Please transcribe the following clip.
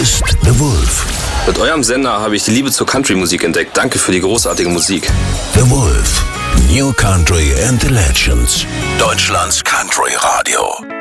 ist The Wolf. Mit eurem Sender habe ich die Liebe zur Country-Musik entdeckt. Danke für die großartige Musik. The Wolf. New Country and the Legends. Deutschlands Country Radio.